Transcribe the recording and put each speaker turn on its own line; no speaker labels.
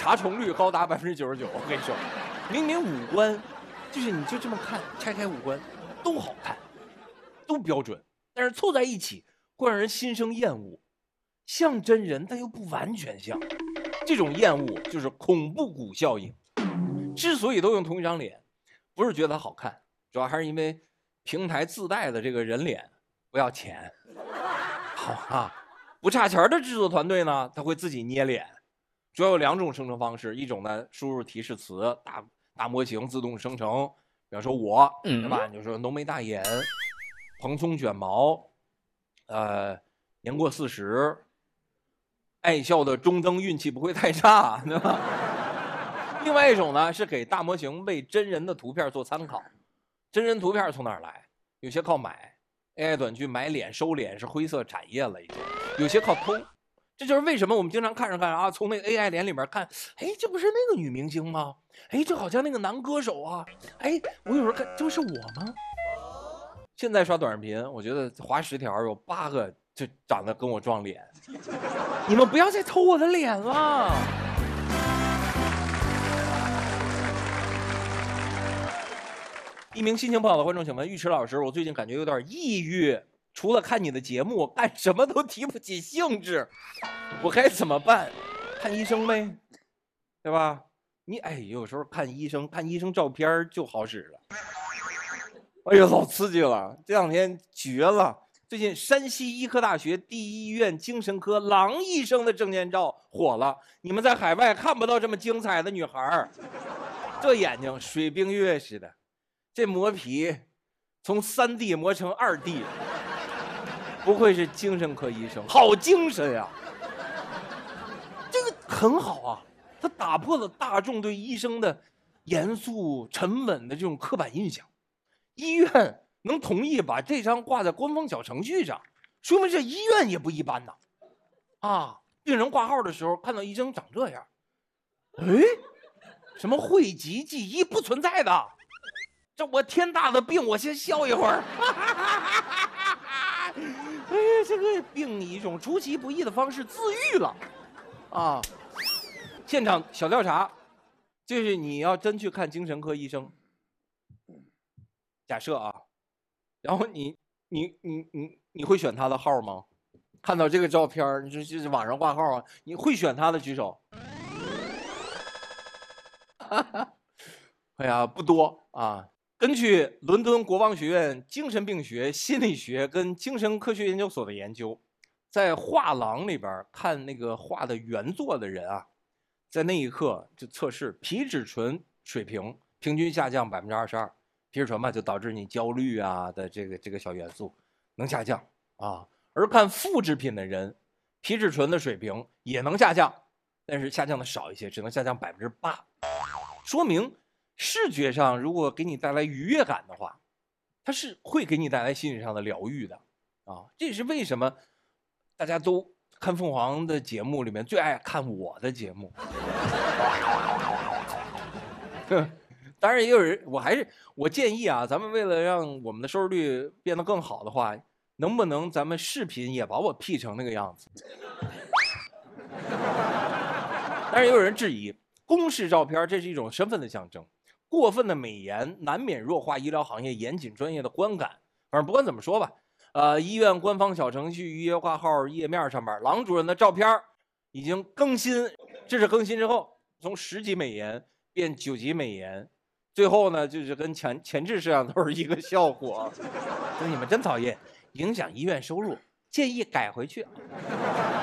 查重率高达99%。我跟你说，明明五官，就是你就这么看，拆开五官都好看，都标准，但是凑在一起会让人心生厌恶，像真人但又不完全像。这种厌恶就是恐怖谷效应。之所以都用同一张脸，不是觉得它好看，主要还是因为平台自带的这个人脸不要钱。好啊，不差钱的制作团队呢，他会自己捏脸。主要有2种生成方式，一种呢输入提示词，大模型自动生成，比方说我，对吧？你就说浓眉大眼，蓬松卷毛，年过40，爱笑的中登运气不会太差，对吧？另外一种呢是给大模型为真人的图片做参考，真人图片从哪儿来？有些靠买 ，AI 短剧买脸收脸是灰色产业了已经，有些靠偷。这就是为什么我们经常看着看着啊，从那个 AI 脸里面看，哎，这不是那个女明星吗？哎，这好像那个男歌手啊，哎，我有时候看，这不是我吗？现在刷短视频，我觉得划10条有8个就长得跟我撞脸，你们不要再偷我的脸了。一名心情不好的观众请问尉迟老师，我最近感觉有点抑郁，除了看你的节目，干什么都提不起兴致，我该怎么办？看医生呗，对吧？你有时候看医生照片就好使了。哎呀，老刺激了！这2天绝了。最近山西医科大学第一医院精神科郎医生的证件照火了，你们在海外看不到这么精彩的女孩，这眼睛水冰月似的。这磨皮从3D 磨成2D， 不愧是精神科医生，好精神呀！这个很好啊，他打破了大众对医生的严肃沉稳的这种刻板印象。医院能同意把这张挂在官方小程序上，说明这医院也不一般呐！啊，病人挂号的时候看到医生长这样，什么讳疾忌医不存在的。这我天大的病，我先笑一会儿。哎呀，这个病以一种出其不意的方式自愈了，啊！现场小调查，就是你要真去看精神科医生，假设啊，然后你会选他的号吗？看到这个照片，你就是网上挂号啊，你会选他的举手？哎呀，不多啊。根据伦敦国王学院精神病学、心理学跟精神科学研究所的研究，在画廊里边看那个画的原作的人啊，在那一刻就测试皮质醇水平平均下降22%，皮质醇嘛就导致你焦虑啊的这个小元素能下降啊。而看复制品的人，皮质醇的水平也能下降，但是下降的少一些，只能下降8%，说明。视觉上如果给你带来愉悦感的话，它是会给你带来心理上的疗愈的啊！这也是为什么大家都看凤凰的节目里面最爱看我的节目。当然也有人，我建议啊，咱们为了让我们的收视率变得更好的话，能不能咱们视频也把我 P 成那个样子？但是也有人质疑，公示照片这是一种身份的象征。过分的美颜难免弱化医疗行业严谨专业的观感。反正不管怎么说吧，医院官方小程序预约挂号页面上面，郎主任的照片已经更新。这是更新之后，从10级美颜变9级美颜，最后呢就是跟前置摄像头是一个效果。你们真讨厌，影响医院收入，建议改回去。